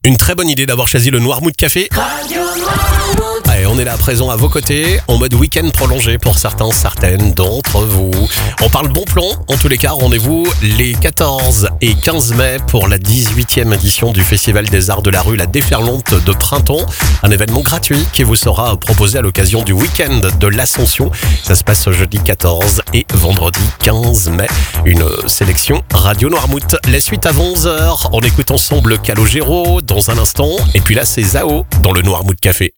Une très bonne idée d'avoir choisi le Noirmouth Café. Allez, on est là à présent à vos côtés, en mode week-end prolongé pour certains, certaines d'entre vous. On parle bon plan, en tous les cas, rendez-vous les 14 et 15 mai pour la 18e édition du Festival des Arts de la Rue, la déferlante de printemps. Un événement gratuit qui vous sera proposé à l'occasion du week-end de l'Ascension. Ça se passe jeudi 14 et vendredi 15 mai. Une sélection Radio Noirmouth. La suite à 11h, on écoute ensemble Calogero dans un instant. Et puis là, c'est Zao dans le Noirmouth Café.